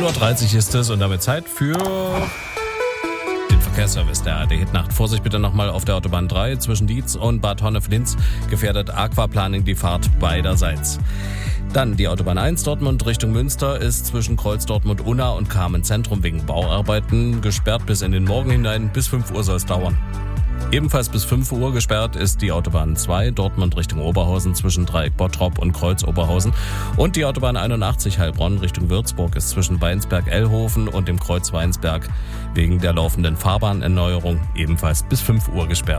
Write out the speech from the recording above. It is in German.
0:30 Uhr ist es und damit Zeit für den Verkehrsservice der ARD Hitnacht. Vorsicht bitte nochmal auf der Autobahn 3 zwischen Dietz und Bad Honnef-Linz. Gefährdet Aquaplaning die Fahrt beiderseits. Dann die Autobahn 1 Dortmund Richtung Münster ist zwischen Kreuz Dortmund-Unna und Kamen-Zentrum wegen Bauarbeiten gesperrt bis in den Morgen hinein. Bis 5 Uhr soll es dauern. Ebenfalls bis 5 Uhr gesperrt ist die Autobahn 2 Dortmund Richtung Oberhausen zwischen Dreieck Bottrop und Kreuz Oberhausen. Und die Autobahn 81 Heilbronn Richtung Würzburg ist zwischen Weinsberg-Ellhofen und dem Kreuz Weinsberg wegen der laufenden Fahrbahnerneuerung ebenfalls bis 5 Uhr gesperrt.